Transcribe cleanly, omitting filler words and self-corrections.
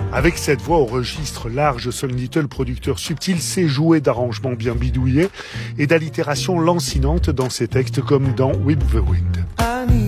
Avec cette voix au registre large, Sun Little, producteur subtil, sait jouer d'arrangements bien bidouillés et d'allitérations lancinantes dans ses textes comme dans With the Wind.